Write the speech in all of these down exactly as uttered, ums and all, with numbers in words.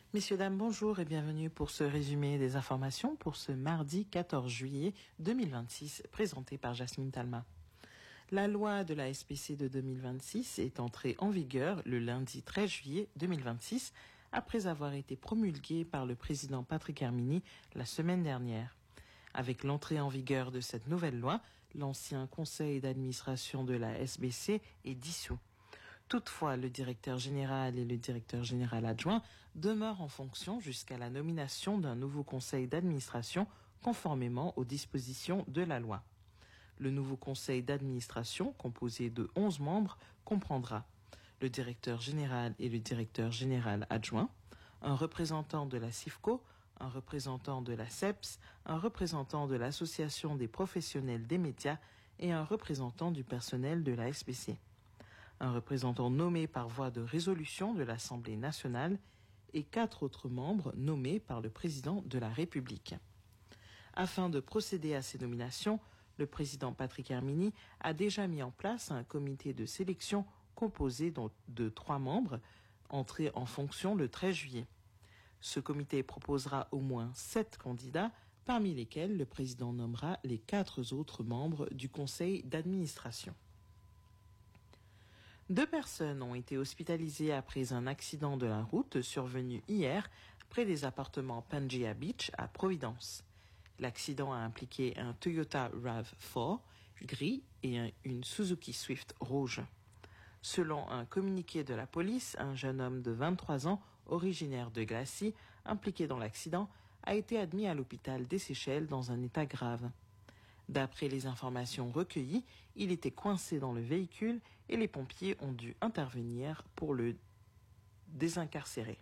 Messieurs, dames, bonjour et bienvenue pour ce résumé des informations pour ce mardi quatorze juillet deux mille vingt-six, présenté par Jasmine Talma. La loi de la S P C de deux mille vingt-six est entrée en vigueur le lundi treize juillet deux mille vingt-six, après avoir été promulguée par le président Patrick Herminy la semaine dernière. Avec l'entrée en vigueur de cette nouvelle loi, l'ancien conseil d'administration de la S B C est dissous. Toutefois, le directeur général et le directeur général adjoint demeurent en fonction jusqu'à la nomination d'un nouveau conseil d'administration conformément aux dispositions de la loi. Le nouveau conseil d'administration, composé de onze membres, comprendra le directeur général et le directeur général adjoint, un représentant de la CIFCO, un représentant de la C E P S, un représentant de l'Association des professionnels des médias et un représentant du personnel de la S B C. Un représentant nommé par voie de résolution de l'Assemblée nationale et quatre autres membres nommés par le président de la République. Afin de procéder à ces nominations, le président Patrick Herminy a déjà mis en place un comité de sélection composé de trois membres, entrés en fonction le treize juillet. Ce comité proposera au moins sept candidats, parmi lesquels le président nommera les quatre autres membres du conseil d'administration. Deux personnes ont été hospitalisées après un accident de la route survenu hier près des appartements Pangea Beach à Providence. L'accident a impliqué un Toyota RAV quatre gris et un, une Suzuki Swift rouge. Selon un communiqué de la police, un jeune homme de vingt-trois ans, originaire de Glacis, impliqué dans l'accident, a été admis à l'hôpital des Seychelles dans un état grave. D'après les informations recueillies, il était coincé dans le véhicule et les pompiers ont dû intervenir pour le désincarcérer.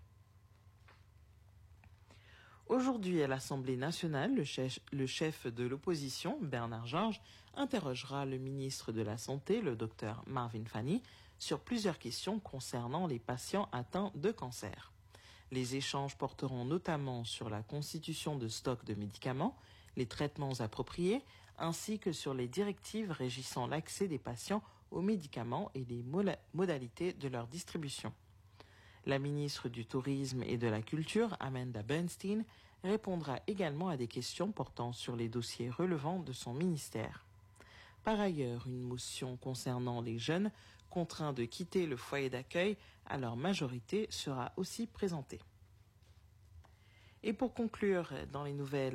Aujourd'hui, à l'Assemblée nationale, le chef, le chef de l'opposition, Bernard Georges, interrogera le ministre de la Santé, le docteur Marvin Fanny, sur plusieurs questions concernant les patients atteints de cancer. Les échanges porteront notamment sur la constitution de stocks de médicaments, les traitements appropriés, ainsi que sur les directives régissant l'accès des patients aux médicaments et les modalités de leur distribution. La ministre du Tourisme et de la Culture, Amanda Bernstein, répondra également à des questions portant sur les dossiers relevant de son ministère. Par ailleurs, une motion concernant les jeunes contraints de quitter le foyer d'accueil à leur majorité sera aussi présentée. Et pour conclure, dans les nouvelles